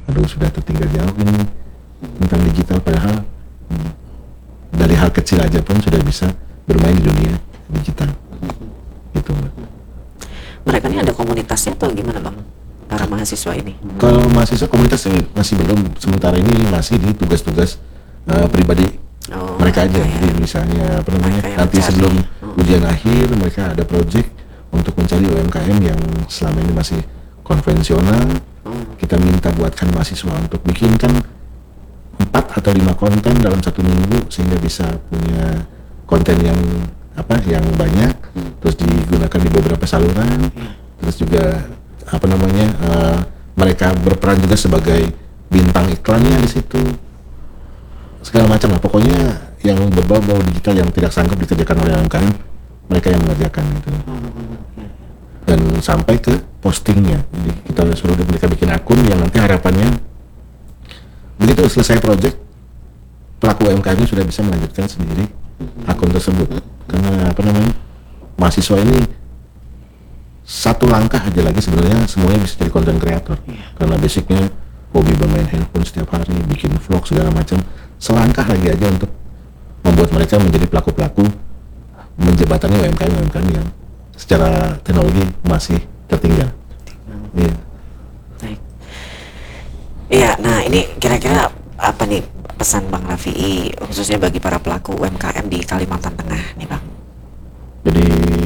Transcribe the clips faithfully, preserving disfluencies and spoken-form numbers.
aduh sudah tertinggal jauh ini tentang digital, padahal dari hal kecil aja pun sudah bisa bermain di dunia digital gitu. Mereka ini ada komunitasnya atau gimana Bang, para mahasiswa ini? Kalau mahasiswa komunitasnya masih belum, sementara ini masih di tugas-tugas uh, pribadi oh, mereka aja. Jadi ya. Misalnya apa namanya nanti mencari. Sebelum oh. ujian akhir mereka ada project untuk mencari U M K M yang selama ini masih konvensional. Oh. Kita minta buatkan mahasiswa untuk bikinkan empat atau lima konten dalam satu minggu sehingga bisa punya konten yang apa yang banyak, hmm. terus digunakan di beberapa saluran, hmm. terus juga apa namanya uh, mereka berperan juga sebagai bintang iklannya di situ, segala macam lah pokoknya yang berbau-bau digital yang tidak sanggup dikerjakan oleh U M K M mereka yang mengerjakan itu, dan sampai ke postingnya. Jadi kita suruh mereka bikin akun yang nanti harapannya begitu selesai project pelaku U M K M sudah bisa melanjutkan sendiri akun tersebut, karena apa namanya mahasiswa ini satu langkah aja lagi sebenarnya semuanya bisa jadi konten kreator, karena basicnya hobi bermain handphone setiap hari, bikin vlog segala macam, selangkah lagi aja untuk membuat mereka menjadi pelaku-pelaku menjebatani U M K M U M K M yang secara teknologi masih tertinggal. Iya. Baik. Iya, nah ini kira-kira apa nih pesan Bang Rafi'i khususnya bagi para pelaku U M K M di Kalimantan Tengah nih Bang? Jadi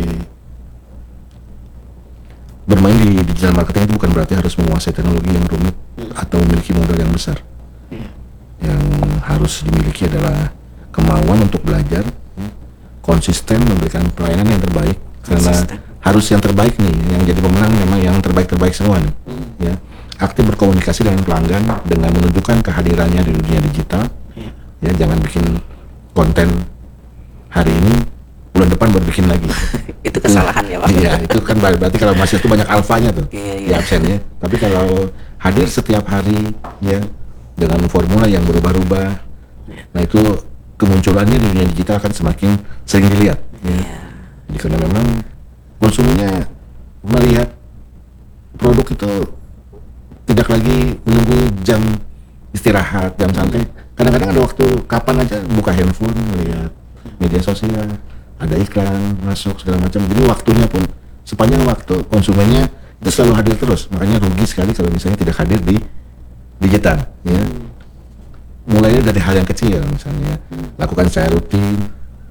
bermain di digital marketing itu bukan berarti harus menguasai teknologi yang rumit hmm. atau memiliki modal yang besar. Hmm. Yang harus dimiliki adalah kemauan untuk belajar, konsisten memberikan pelayanan yang terbaik, karena konsisten. Harus yang terbaik nih, yang jadi pemenang memang yang terbaik-terbaik semua nih. Hmm. Ya. Aktif berkomunikasi dengan pelanggan dengan menunjukkan kehadirannya di dunia digital. Yeah. Ya, jangan bikin konten hari ini bulan depan baru bikin lagi. Itu kesalahan ya Pak. Iya, itu kan berarti kalau masih itu banyak alfanya tuh yeah, yeah. di absennya. Tapi kalau hadir setiap hari ya dengan formula yang berubah-ubah, yeah. nah itu kemunculannya di dunia digital akan semakin sering dilihat. Ya. Yeah. Jadi karena memang konsumennya melihat produk itu tidak lagi menunggu jam istirahat, jam santai. Kadang-kadang ada waktu kapan aja buka handphone, melihat media sosial, ada iklan masuk segala macam. Jadi waktunya pun sepanjang waktu konsumennya itu selalu hadir terus. Makanya rugi sekali kalau misalnya tidak hadir di digital. Ya. Mulainya dari hal yang kecil, misalnya lakukan secara rutin,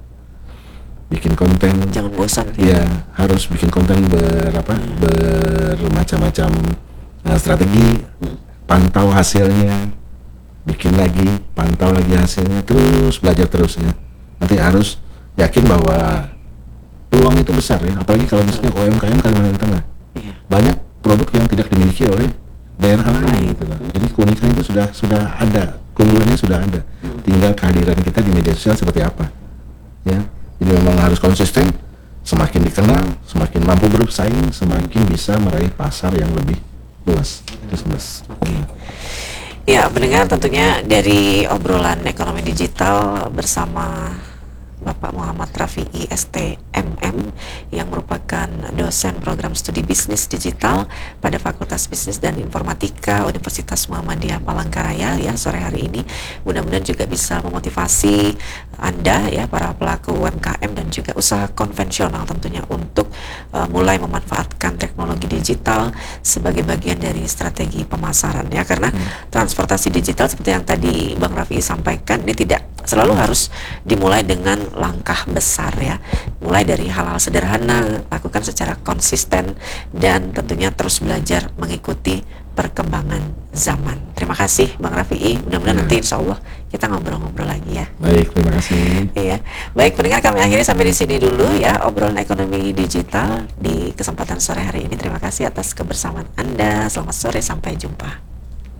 bikin konten. Jangan bosan. Ya, harus bikin konten berapa bermacam-macam. Nah, strategi, pantau hasilnya, bikin lagi, pantau lagi hasilnya, terus belajar terus ya. Nanti harus yakin bahwa peluang itu besar ya, apalagi kalau misalnya U M K M Kalimantan Tengah. Banyak produk yang tidak dimiliki oleh daerah lain gitu loh. Jadi keunikan itu sudah sudah ada, keunggulannya sudah ada. Tinggal kehadiran kita di media sosial seperti apa. Ya. Jadi memang harus konsisten, semakin dikenal, semakin mampu bersaing, semakin bisa meraih pasar yang lebih luas. Terus Oke. Ya, mendengar tentunya dari obrolan ekonomi digital bersama Bapak Muhammad Rafi'i S T M M yang merupakan dosen program studi bisnis digital pada Fakultas Bisnis dan Informatika Universitas Muhammadiyah Palangkaraya ya sore hari ini. Mudah-mudahan juga bisa memotivasi Anda ya para pelaku U M K M dan juga usaha konvensional tentunya untuk uh, mulai memanfaatkan teknologi digital sebagai bagian dari strategi pemasaran ya, karena hmm. transportasi digital seperti yang tadi Bang Rafi'i sampaikan ini tidak selalu harus dimulai dengan langkah besar ya, mulai dari hal-hal sederhana, lakukan secara konsisten dan tentunya terus belajar mengikuti perkembangan zaman. Terima kasih Bang Rafi'i, mudah-mudahan ya. Nanti insya Allah kita ngobrol-ngobrol lagi ya. Baik, terima kasih. Iya, baik pendengar, kami akhiri sampai di sini dulu ya obrolan ekonomi digital di kesempatan sore hari ini. Terima kasih atas kebersamaan Anda. Selamat sore, sampai jumpa.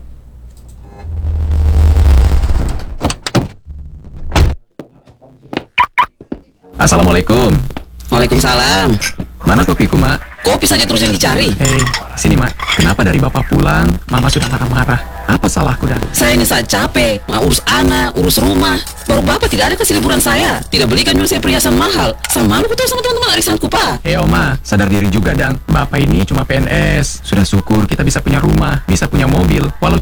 Assalamualaikum. Waalaikumsalam. Mana kopiku, Mak? Kopi saja terus yang dicari. Hei, sini, Mak. Kenapa dari Bapak pulang, Mama sudah marah-marah? Apa salahku, Dan? Saya ini saat capek, mau urus anak, urus rumah. Baru Bapak tidak ada kasih liburan saya. Tidak belikan dulu saya perhiasan mahal. Sama malu betul sama teman-teman arisanku, Pak. Hei, Oma, sadar diri juga, Dan. Bapak ini cuma P N S. Sudah syukur kita bisa punya rumah, bisa punya mobil. Walau